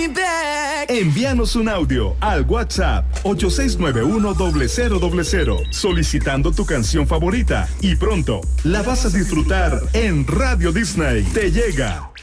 Envíanos un audio al WhatsApp 8691-0000 solicitando tu canción favorita y pronto la vas a disfrutar en Radio Disney. Te llega